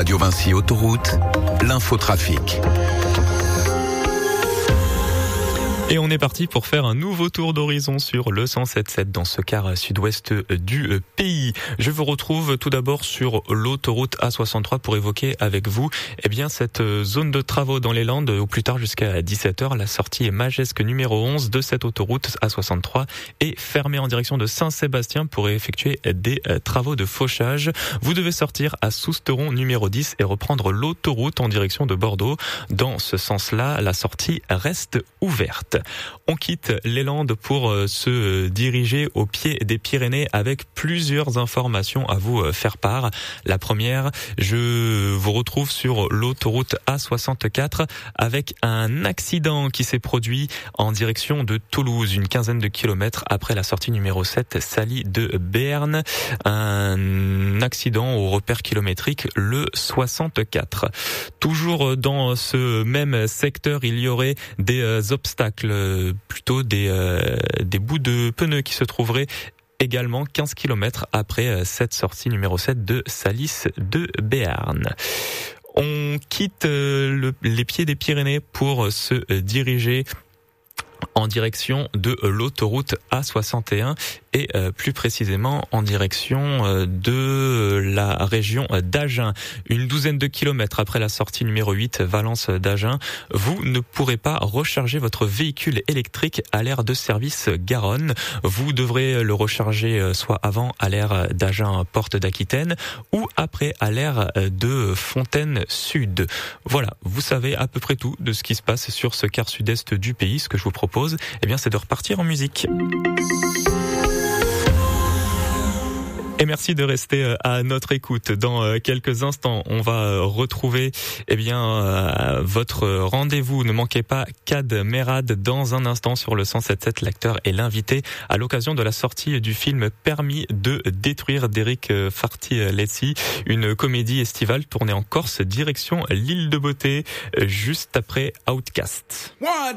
Radio Vinci Autoroute, l'infotrafic. Et on est parti pour faire un nouveau tour d'horizon sur le 107.7 dans ce quart sud-ouest du pays. Je vous retrouve tout d'abord sur l'autoroute A63 pour évoquer avec vous cette zone de travaux dans les Landes, au plus tard jusqu'à 17h. La sortie Magesque numéro 11 de cette autoroute A63 est fermée en direction de Saint-Sébastien pour effectuer des travaux de fauchage. Vous devez sortir à Sousteron numéro 10 et reprendre l'autoroute en direction de Bordeaux. Dans ce sens-là, la sortie reste ouverte. On quitte les Landes pour se diriger au pied des Pyrénées avec plusieurs informations à vous faire part. La première, je vous retrouve sur l'autoroute A64 avec un accident qui s'est produit en direction de Toulouse, une quinzaine de kilomètres après la sortie numéro 7, Sally de Béarn. Un accident au repère kilométrique, le 64. Toujours dans ce même secteur, il y aurait des obstacles, plutôt des bouts de pneus qui se trouveraient également 15 km après cette sortie numéro 7 de Salis de Béarn. On quitte les pieds des Pyrénées pour se diriger en direction de l'autoroute A61 et plus précisément en direction de la région d'Agen. Une douzaine de kilomètres après la sortie numéro 8 Valence-d'Agen, vous ne pourrez pas recharger votre véhicule électrique à l'aire de service Garonne. Vous devrez le recharger soit avant à l'aire d'Agen Porte d'Aquitaine ou après à l'aire de Fontaine Sud. Voilà, vous savez à peu près tout de ce qui se passe sur ce quart sud-est du pays. Ce que je vous propose, c'est de repartir en musique. Et merci de rester à notre écoute. Dans quelques instants, on va retrouver votre rendez-vous. Ne manquez pas Kad Merad dans un instant sur le 107.7. L'acteur est l'invité à l'occasion de la sortie du film Permis de détruire d'Eric Farti-Letzi, une comédie estivale tournée en Corse, direction l'île de Beauté, juste après Outcast.